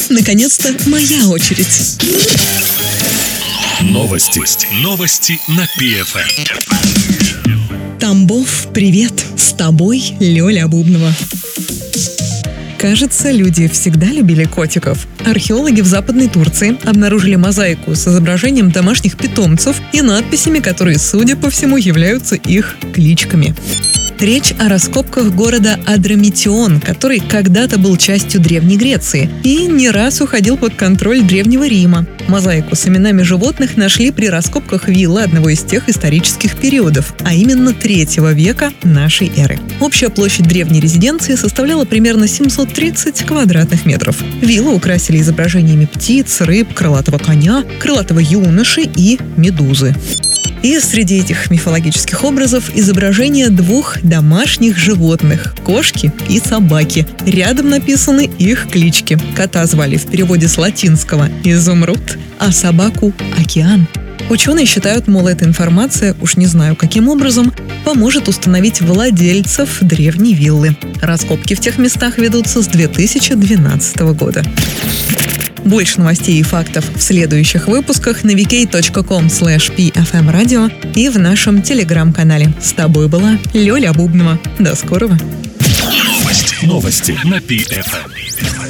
Наконец-то моя очередь. Новости на ПФМ. Тамбов, привет! С тобой Лёля Бубнова. Кажется, люди всегда любили котиков. Археологи в Западной Турции обнаружили мозаику с изображением домашних питомцев и надписями, которые, судя по всему, являются их кличками. Речь о раскопках города Адрамитион, который когда-то был частью Древней Греции и не раз уходил под контроль Древнего Рима. Мозаику с именами животных нашли при раскопках виллы одного из тех исторических периодов, а именно 3 века нашей эры. Общая площадь древней резиденции составляла примерно 730 квадратных метров. Виллу украсили изображениями птиц, рыб, крылатого коня, крылатого юноши и медузы. И среди этих мифологических образов изображения 2 домашних животных – кошки и собаки. Рядом написаны их клички. Кота звали в переводе с латинского «изумруд», а собаку – «океан». Ученые считают, мол, эта информация, уж не знаю каким образом, поможет установить владельцев древней виллы. Раскопки в тех местах ведутся с 2012 года. Больше новостей и фактов в следующих выпусках на vk.com/pfmradio и в нашем телеграм-канале. С тобой была Лёля Бубнова. До скорого. Новости на ПФМ.